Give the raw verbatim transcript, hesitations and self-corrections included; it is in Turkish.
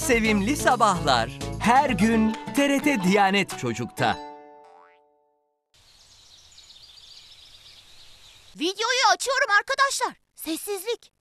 Sevimli Sabahlar her gün T R T Diyanet Çocuk'ta. Videoyu açıyorum arkadaşlar. Sessizlik.